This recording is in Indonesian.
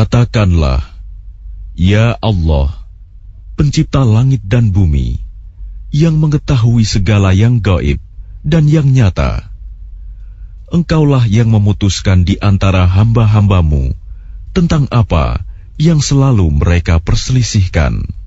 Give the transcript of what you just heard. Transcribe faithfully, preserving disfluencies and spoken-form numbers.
Katakanlah, Ya Allah, pencipta langit dan bumi, yang mengetahui segala yang gaib dan yang nyata. Engkaulah yang memutuskan di antara hamba-hambamu tentang apa yang selalu mereka perselisihkan.